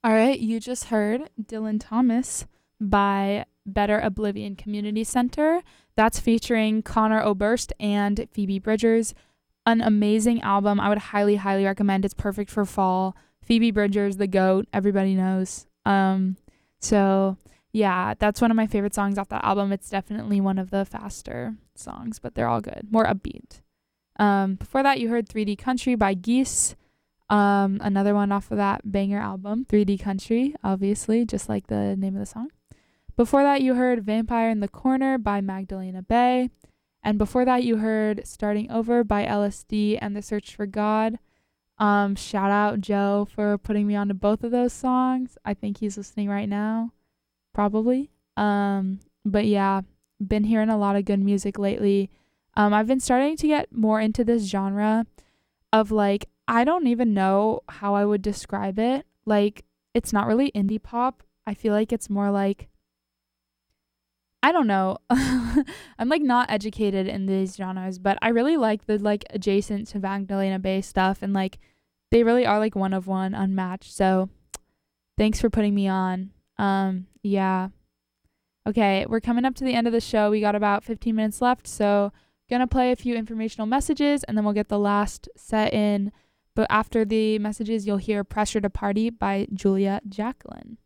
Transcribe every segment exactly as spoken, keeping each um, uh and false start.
All right, you just heard Dylan Thomas by Better Oblivion Community Center. That's featuring Connor Oberst and Phoebe Bridgers. An amazing album. I would highly, highly recommend. It's perfect for fall. Phoebe Bridgers, the GOAT, everybody knows. Um, so yeah, that's one of my favorite songs off that album. It's definitely one of the faster songs, but they're all good, more upbeat. Um, before that, you heard three D Country by Geese. Um, another one off of that banger album, three D Country, obviously, just like the name of the song. Before that, you heard Vampire in the Corner by Magdalena Bay. And before that, you heard Starting Over by L S D and The Search for God. Um, shout out Joe for putting me onto both of those songs. I think he's listening right now, probably. Um, but yeah, been hearing a lot of good music lately. Um, I've been starting to get more into this genre of like, I don't even know how I would describe it. Like, it's not really indie pop. I feel like it's more like, I don't know. I'm like not educated in these genres, but I really like the like adjacent to Magdalena Bay stuff, and like they really are like one of one, unmatched. So thanks for putting me on. Um, yeah. Okay, we're coming up to the end of the show. We got about fifteen minutes left, so gonna play a few informational messages and then we'll get the last set in. But after the messages, you'll hear Pressure to Party by Julia Jacqueline.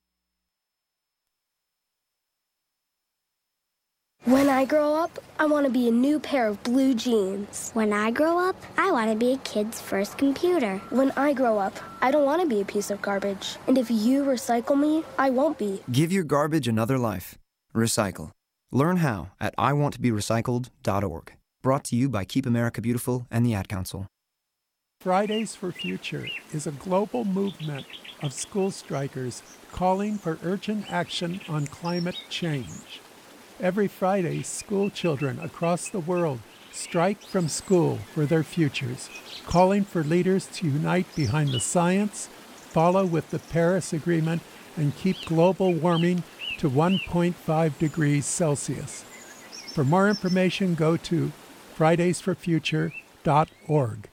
When I grow up, I want to be a new pair of blue jeans. When I grow up, I want to be a kid's first computer. When I grow up, I don't want to be a piece of garbage. And if you recycle me, I won't be. Give your garbage another life. Recycle. Learn how at I want to be recycled dot org. Brought to you by Keep America Beautiful and the Ad Council. Fridays for Future is a global movement of school strikers calling for urgent action on climate change. Every Friday, school children across the world strike from school for their futures, calling for leaders to unite behind the science, follow with the Paris Agreement, and keep global warming to one point five degrees Celsius. For more information, go to Fridays for Future dot org.